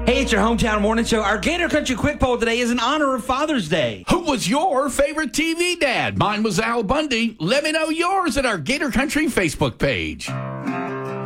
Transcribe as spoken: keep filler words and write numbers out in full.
Hey, it's your hometown morning show. Our Gator Country Quick Poll today is in honor of Father's Day. Who was your favorite T V dad? Mine was Al Bundy. Let me know yours at our Gator Country Facebook page.